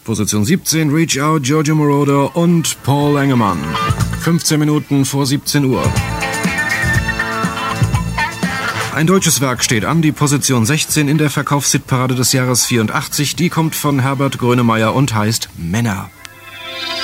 Position 17, Reach Out, Giorgio Moroder und Paul Engemann. 15 Minuten vor 17 Uhr. Ein deutsches Werk steht an, die Position 16 in der Verkaufshitparade des Jahres 84. Die kommt von Herbert Grönemeyer und heißt Männer.